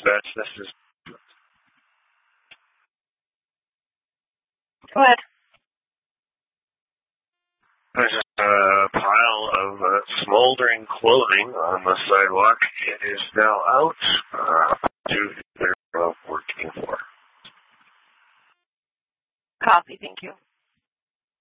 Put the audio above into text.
Beth. This is... Go ahead. There's a pile of smoldering clothing on the sidewalk. It is now out to they're working for. Copy, thank you.